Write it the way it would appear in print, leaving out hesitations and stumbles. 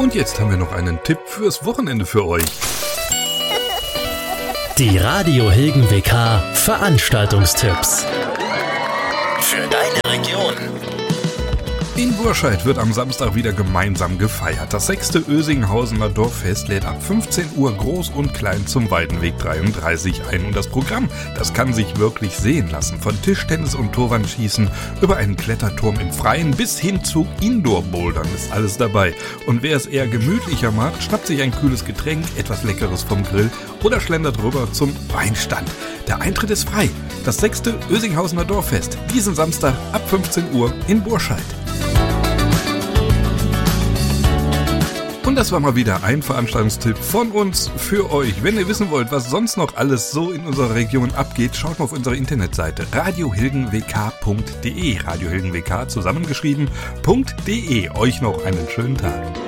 Und jetzt haben wir noch einen Tipp fürs Wochenende für euch. Die Radio Hilgen WK Veranstaltungstipps für deine Region. In Burscheid wird am Samstag wieder gemeinsam gefeiert. Das 6. Ösinghausener Dorffest lädt ab 15 Uhr Groß und Klein zum Weidenweg 33 ein. Und das Programm, das kann sich wirklich sehen lassen. Von Tischtennis und Torwandschießen über einen Kletterturm im Freien bis hin zu Indoor-Bouldern ist alles dabei. Und wer es eher gemütlicher mag, schnappt sich ein kühles Getränk, etwas Leckeres vom Grill oder schlendert rüber zum Weinstand. Der Eintritt ist frei. Das 6. Ösinghausener Dorffest, diesen Samstag ab 15 Uhr in Burscheid. Und das war mal wieder ein Veranstaltungstipp von uns für euch. Wenn ihr wissen wollt, was sonst noch alles so in unserer Region abgeht, schaut mal auf unsere Internetseite radiohilgenwk.de. Radiohilgenwk zusammengeschrieben.de. Euch noch einen schönen Tag.